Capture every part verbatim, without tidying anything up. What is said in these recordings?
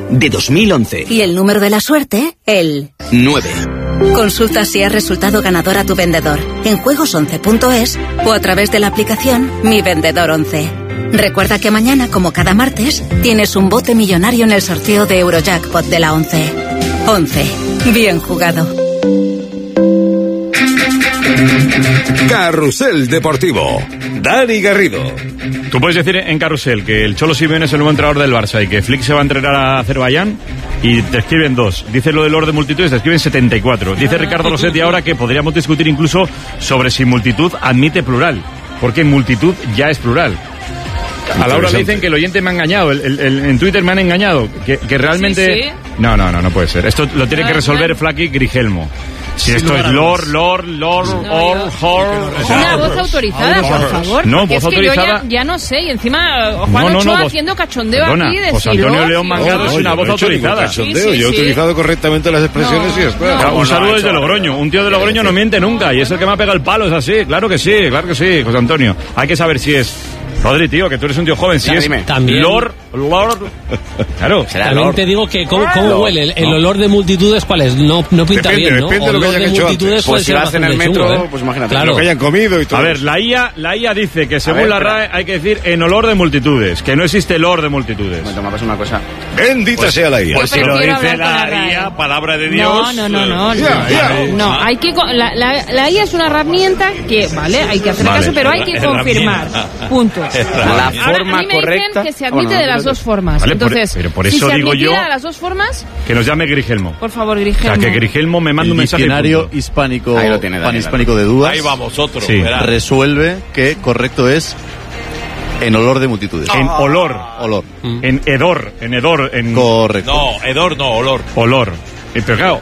de dos mil once. Y el número de la suerte, el nueve. Consulta si has resultado ganador a tu vendedor en juegos once punto es o a través de la aplicación Mi Vendedor once. Recuerda que mañana, como cada martes, tienes un bote millonario en el sorteo de Eurojackpot de la once. once. Bien jugado. Carrusel Deportivo. Dani Garrido. Tú puedes decir en Carrusel que el Cholo Simeone es el nuevo entrenador del Barça y que Flick se va a entrenar a Azerbaiyán y te escriben dos. Dice lo del orden de multitudes, te escriben setenta y cuatro. Dice Ricardo Rossetti ahora que podríamos discutir incluso sobre si multitud admite plural, porque multitud ya es plural. A Laura le dicen que el oyente me ha engañado, el, el, el, en Twitter me han engañado, que, que realmente... Sí, sí. No, no, no, no puede ser. Esto lo tiene que resolver Flaky Grigelmo. Si esto es Lord, Lord, Lord, Or, Hor... Una voz autorizada, por favor. No, voz es autorizada... Que yo ya, ya no sé, y encima Juan no, no, Ochoa no, haciendo cachondeo perdona, aquí de José Antonio León Mangado es una voz autorizada. Sí, sí, yo he utilizado correctamente las expresiones y es claro. Un saludo desde Logroño. Un tío de Logroño no miente nunca y es el que me ha pegado el palo, es así. Claro que sí, claro que sí, José Antonio. Hay que saber si es... Rodri, tío, que tú eres un tío joven, si es también, Lord, Lord, claro. También Lord. Te digo que cómo, cómo huele el, el no. olor de multitudes, ¿cuál es? No, no pinta depende, bien, ¿no? Depende de lo que hayan hecho antes. Pues si vas en el metro, chungo, ¿eh? Pues imagínate. Claro. Lo que hayan comido y todo. A ver, la I A, la I A dice que según ver, la RAE hay que decir en olor de multitudes, que no existe olor de multitudes. Me tomabas una cosa. Bendita pues, sea la I A. Pues si lo dice la I A, palabra de Dios. No, no, no, no. Ya, ya. No, hay que la, la, la I A es una herramienta que, vale, hay que hacer vale, caso, pero hay que confirmar. Punto. La forma a mí me correcta dicen que se admite bueno, de las dos formas. Vale, entonces, por, pero por eso si digo se yo de las dos formas, que nos llame Grigelmo. Por favor, Grigelmo. O sea, que Grigelmo me manda un mensaje. El diccionario hispánico, tiene, panhispánico de dudas. Ahí vamos, otro. Sí. Resuelve que correcto es en olor de multitudes. En olor. Olor. Mm. En hedor. En hedor. En... Correcto. No, hedor no, olor. Olor. Pero claro,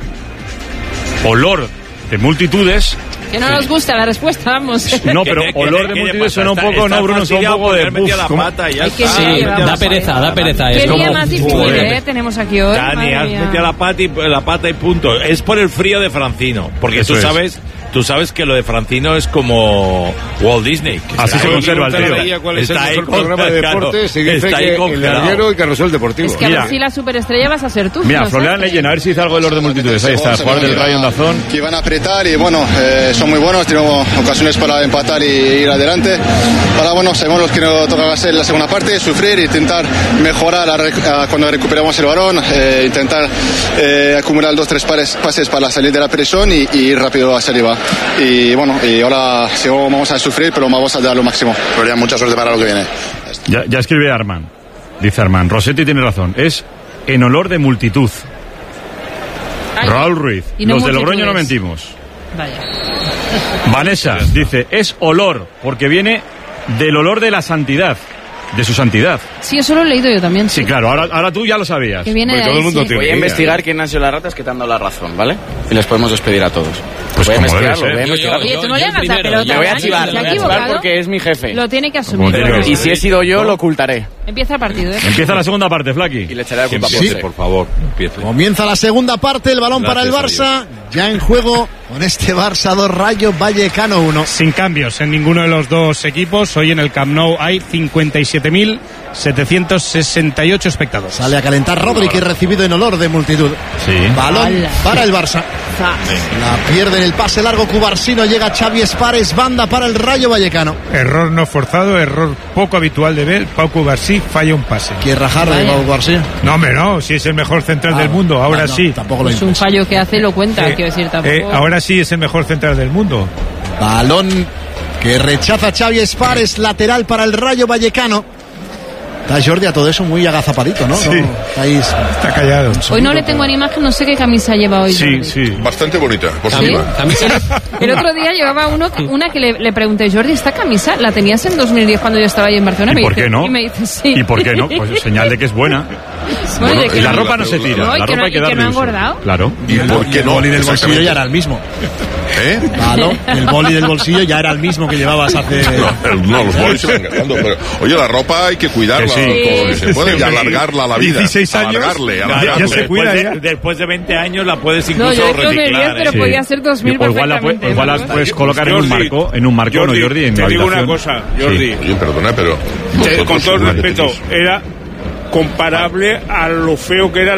olor de multitudes. Que no nos gusta la respuesta, vamos. No, pero olor de multitudes suena un poco, no, Bruno, suena un poco de metía la pata y ya está. Sí, da pereza, da pereza. Qué día más difícil, eh, tenemos aquí hoy. Dani, has metido la pata y la pata y punto. Es por el frío de Francino, porque tú sabes... Tú sabes que lo de Francino es como Walt Disney. Así se conserva el tío. ¿Cuál es el mejor programa de deporte? Se dice que el Larguero y Carrusel Deportivo. Es que a ver si la superestrella vas a ser tú. Mira, Florian Leyen, a ver si dice algo del orden de multitudes. Ahí está, jugador del Rayo Ondazón. Que van a apretar y bueno, eh, son muy buenos. Tenemos ocasiones para empatar y ir adelante. Ahora bueno, sabemos lo que nos toca hacer en la segunda parte, sufrir, intentar mejorar a, a, cuando recuperamos el balón, eh, intentar eh, acumular dos tres pares, pases para salir de la presión y, y ir rápido hacia arriba. Y bueno, y ahora sí, vamos a sufrir, pero vamos a dar lo máximo. Pero ya mucha suerte para lo que viene. Ya, ya escribe Arman. Dice Arman, Rossetti tiene razón. Es en olor de multitud. Ay, Raúl Ruiz. No los de Logroño no mentimos. Vaya. Vanessa dice, es olor, porque viene del olor de la santidad. De su santidad. Sí, eso lo he leído yo también. Sí, sí claro, ahora, ahora tú ya lo sabías. Que viene de todo ahí, el mundo sí. tiene Voy a investigar quién han sido las ratas que te han dado la razón, ¿vale? Y les podemos despedir a todos. Pues voy a como debe investigarlo, ser. voy a investigarlo. Oye, tú no le hagas la pelota. Me voy a chivar, ¿Se me ha voy a chivar equivocado? porque es mi jefe. Lo tiene que asumir. Y si he sido yo, lo ocultaré. Empieza el partido, ¿eh? Empieza la segunda parte, Flaky. Y le echaré la culpa sí, por favor. Empiece. Comienza la segunda parte, el balón Gracias para el Barça. Ya en juego con este Barça dos, Rayo Vallecano uno. Sin cambios en ninguno de los dos equipos. Hoy en el Camp Nou hay cincuenta y siete mil setecientos sesenta y ocho espectadores. Sale a calentar Rodri, que es recibido en olor de multitud. Sí. Balón Ala. para el Barça. La pierde en el pase largo Cubarsino. Llega Xavi Espares, banda para el Rayo Vallecano. Error no forzado, error poco habitual de ver. Pau Cubarsí falla un pase. ¿Quiere rajar de Pau Cubarsí? No, hombre, no. Si es el mejor central ah, del mundo, ahora ah, no, sí. Tampoco lo es un fallo que hace, lo cuenta, eh, quiero decir, tampoco. Eh, ahora sí es el mejor central del mundo. Balón que rechaza Xavi Espares, lateral para el Rayo Vallecano. Está Jordi a todo eso muy agazapadito, ¿no? Sí. no estáis... Está callado. Hoy no le tengo en imagen, no sé qué camisa lleva hoy. Sí, Jordi. sí. Bastante bonita, por ¿Sí? encima. El otro día llevaba uno, una que le, le pregunté, Jordi, ¿esta camisa la tenías en dos mil diez cuando yo estaba ahí en Barcelona? ¿Y me por dice, qué no? Y me dice, sí. ¿Y por qué no? Pues señal de que es buena. Bueno, Bueno, que y la no- ropa no se tira. No, y la que ropa no- hay que y que darle no ha uso. engordado. Claro. ¿Y por qué El no? boli del bolsillo Exactamente. ya era el mismo. ¿Eh? Claro, el boli del bolsillo ya era el mismo que llevabas hace... No, no, los bolis se van gastando, pero oye, la ropa hay que cuidarla Que sí. todo lo que se puede Sí, y alargarla a la vida. dieciséis años. Alargarle, Ya- alargarle. ya se cuida, Después ya. de, después de veinte años la puedes No, incluso yo creo que reciclar. pero ¿eh? podía ser dos mil O igual la, perfectamente. pu- igual las ¿verdad? puedes colocar en un Jordi, marco, en un marco, Jordi, ¿no, Jordi? En te la digo una habitación. cosa, Jordi. Oye, perdona, pero... Te- con todo el vosotros, respeto, era comparable a lo feo que era